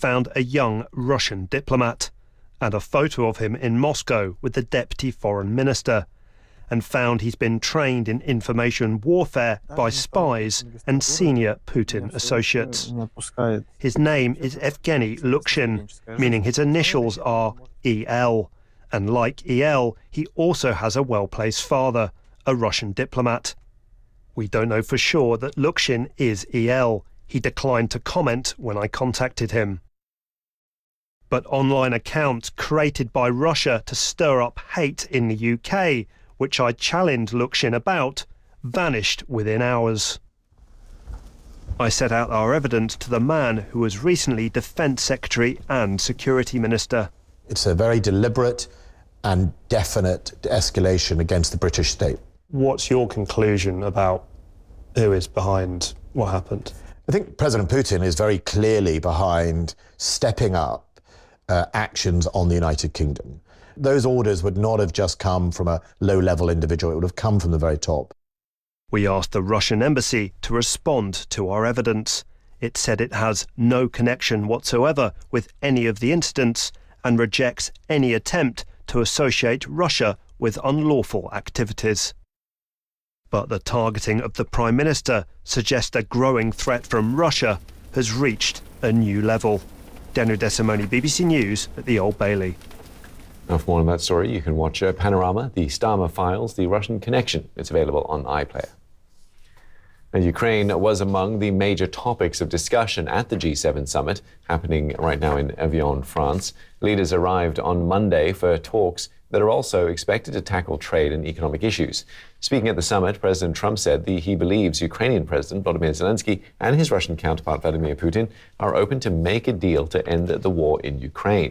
found a young Russian diplomat and a photo of him in Moscow with the deputy foreign minister, and found he's been trained in information warfare by spies and senior Putin associates. His name is Evgeny Lukshin, meaning his initials are EL. And like EL, he also has a well-placed father, a Russian diplomat. We don't know for sure that Lukshin is EL. He declined to comment when I contacted him. But online accounts created by Russia to stir up hate in the UK, which I challenged Lukshin about, vanished within hours. I set out our evidence to the man who was recently Defence Secretary and Security Minister. It's a very deliberate and definite escalation against the British state. What's your conclusion about who is behind what happened? I think President Putin is very clearly behind stepping up actions on the United Kingdom. Those orders would not have just come from a low-level individual, it would have come from the very top. We asked the Russian embassy to respond to our evidence. It said it has no connection whatsoever with any of the incidents and rejects any attempt to associate Russia with unlawful activities. But the targeting of the Prime Minister suggests a growing threat from Russia has reached a new level. Daniel Desimone, BBC News at the Old Bailey. Now, for more on that story, you can watch Panorama, the Starmer Files, The Russian Connection. It's available on iPlayer. Now, Ukraine was among the major topics of discussion at the G7 summit, happening right now in Evian, France. Leaders arrived on Monday for talks that are also expected to tackle trade and economic issues. Speaking at the summit, President Trump said he believes Ukrainian President Volodymyr Zelensky and his Russian counterpart Vladimir Putin are open to make a deal to end the war in Ukraine.